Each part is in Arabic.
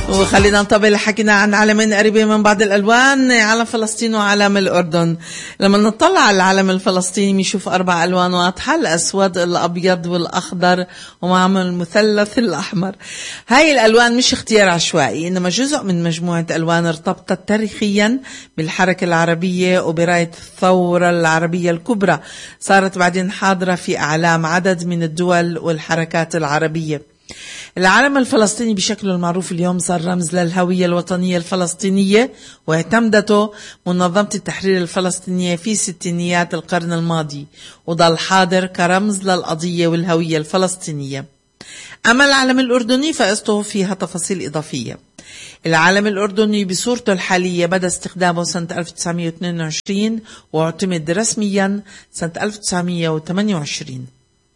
وخلينا نطبل حكينا عن علمين قريبين من بعض الألوان، علم فلسطين وعلم الأردن. لما نطلع على العلم الفلسطيني بنشوف 4 ألوان واضحة، الأسود الأبيض والأخضر ومعهم المثلث الأحمر. هاي الألوان مش اختيار عشوائي، إنما جزء من مجموعة ألوان ارتبطت تاريخيا بالحركة العربية وبراية الثورة العربية الكبرى، صارت بعدين حاضرة في أعلام عدد من الدول والحركات العربية. العلم الفلسطيني بشكله المعروف اليوم صار رمز للهوية الوطنية الفلسطينية، واعتمدته منظمة التحرير الفلسطينية في ستينيات القرن الماضي، وضل حاضر كرمز للقضية والهوية الفلسطينية. أما العلم الأردني فقصته فيها تفاصيل إضافية. العلم الأردني بصورته الحالية بدأ استخدامه سنة 1922 واعتمد رسميا سنة 1928.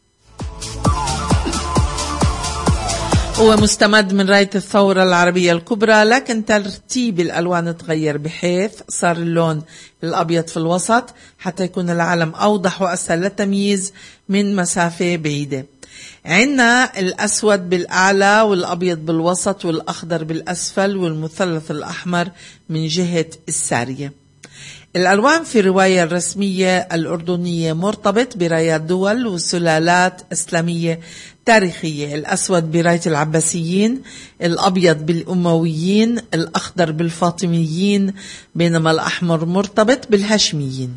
هو مستمد من راية الثورة العربية الكبرى، لكن ترتيب الألوان تغير بحيث صار اللون الأبيض في الوسط حتى يكون العلم أوضح وأسهل للتمييز من مسافة بعيدة. عندنا الأسود بالأعلى والأبيض بالوسط والأخضر بالأسفل والمثلث الأحمر من جهة السارية. الألوان في الرواية الرسمية الأردنية مرتبط برايات دول وسلالات إسلامية تاريخية. الأسود براية العباسيين، الأبيض بالأمويين، الأخضر بالفاطميين، بينما الأحمر مرتبط بالهاشميين.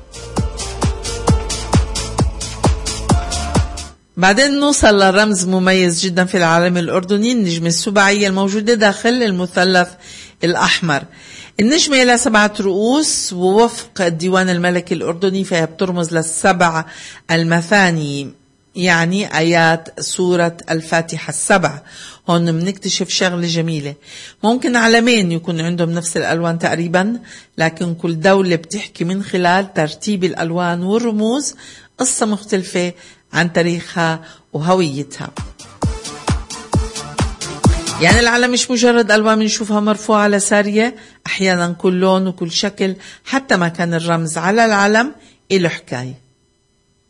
بعدين نوصل لرمز مميز جدا في العالم الأردني، النجمة السباعية الموجودة داخل المثلث الأحمر. النجمة لها 7 رؤوس، ووفق الديوان الملكي الأردني فهي بترمز للسبع المثاني، يعني آيات سورة الفاتحة 7. هون بنكتشف شغلة جميلة، ممكن علمين يكون عندهم نفس الألوان تقريبا، لكن كل دولة بتحكي من خلال ترتيب الألوان والرموز قصة مختلفة عن تاريخها وهويتها. يعني العلم مش مجرد ألوان بنشوفها مرفوعة على سارية، أحيانا كل لون وكل شكل حتى ما كان الرمز على العلم له حكاية.